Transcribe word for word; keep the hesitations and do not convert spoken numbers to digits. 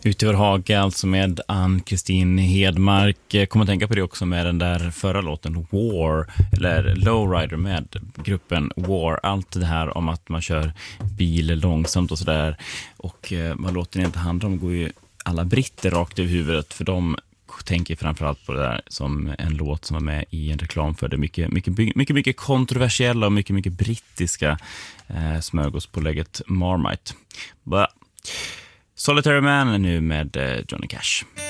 Ut över Haga, alltså med Ann-Kristin Hedmark. Kommer att tänka på det också med den där förra låten War, eller Lowrider med gruppen War. Allt det här om att man kör bil långsamt och sådär. Och eh, vad låten inte handlar om går ju alla britter rakt över huvudet, för de tänker framförallt på det där som en låt som var med i en reklam för det mycket, mycket, mycket, mycket kontroversiella och mycket, mycket brittiska eh, smörgåspålägget Marmite. But Solitary Man nu med Johnny Cash.